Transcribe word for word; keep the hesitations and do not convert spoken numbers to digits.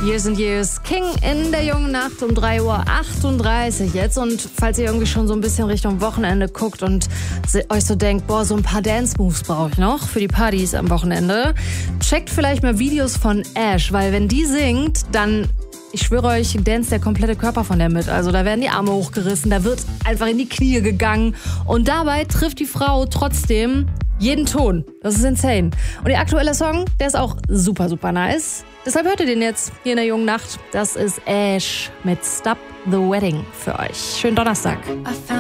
Years and Years, King in der jungen Nacht um drei Uhr achtunddreißig jetzt. Und falls ihr irgendwie schon so ein bisschen Richtung Wochenende guckt und euch so denkt, boah, so ein paar Dance-Moves brauche ich noch für die Partys am Wochenende, checkt vielleicht mal Videos von Ash, weil wenn die singt, dann, ich schwöre euch, dance der komplette Körper von der mit. Also da werden die Arme hochgerissen, da wird einfach in die Knie gegangen und dabei trifft die Frau trotzdem jeden Ton. Das ist insane. Und der aktuelle Song, der ist auch super, super nice. Deshalb hört ihr den jetzt hier in der jungen Nacht. Das ist Ash mit Stop the Wedding für euch. Schönen Donnerstag.